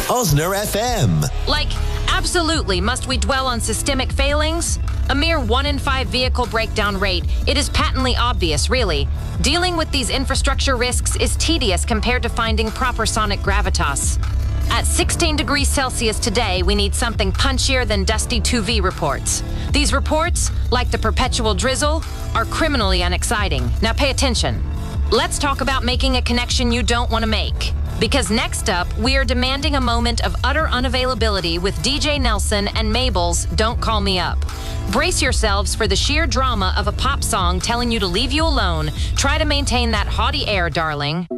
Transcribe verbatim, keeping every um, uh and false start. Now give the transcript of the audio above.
Osner F M. Like, absolutely, must we dwell on systemic failings? A mere one in five vehicle breakdown rate. It is patently obvious, really. Dealing with these infrastructure risks is tedious compared to finding proper sonic gravitas. At sixteen degrees Celsius today, we need something punchier than dusty two V reports. These reports, like the perpetual drizzle, are criminally unexciting. Now pay attention. Let's talk about making a connection you don't want to make. Because next up, we are demanding a moment of utter unavailability with D J Nelson and Mabel's Don't Call Me Up. Brace yourselves for the sheer drama of a pop song telling you to leave you alone. Try to maintain that haughty air, darling.